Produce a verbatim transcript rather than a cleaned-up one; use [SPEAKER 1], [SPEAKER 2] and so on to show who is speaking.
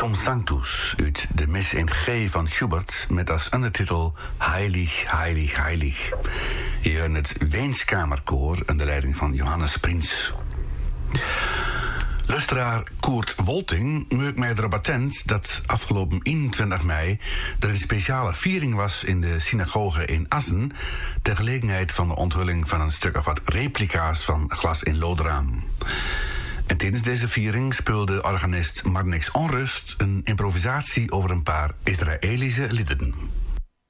[SPEAKER 1] Sumptuum Sanctus uit de mis in G van Schubert met als ondertitel Heilig, Heilig, Heilig. Je hoort het Weenskamerkoor onder de leiding van Johannes Prins. Luisteraar Koert Wolting maakt mij erop attent dat afgelopen eenentwintig mei er een speciale viering was in de synagoge in Assen ter gelegenheid van de onthulling van een stuk of wat replica's van Glas in Loodraam. En tijdens deze viering speelde organist Marnix Onrust een improvisatie over een paar Israëlische liederen.